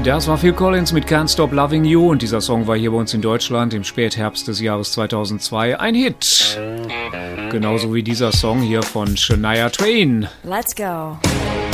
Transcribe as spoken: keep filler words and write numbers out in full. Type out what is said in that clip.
Das war Phil Collins mit Can't Stop Loving You und dieser Song war hier bei uns in Deutschland im Spätherbst des Jahres zweitausendzwei ein Hit. Genauso wie dieser Song hier von Shania Twain. Let's go.